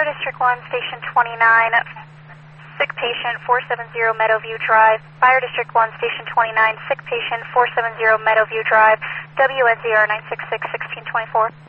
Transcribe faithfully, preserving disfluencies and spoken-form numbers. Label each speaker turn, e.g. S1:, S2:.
S1: District one, Station twenty-nine, sick patient, four seventy Meadowview Drive. Fire District one, Station twenty-nine, sick patient, four seventy Meadowview Drive. W N Z R nine six six, one six two four.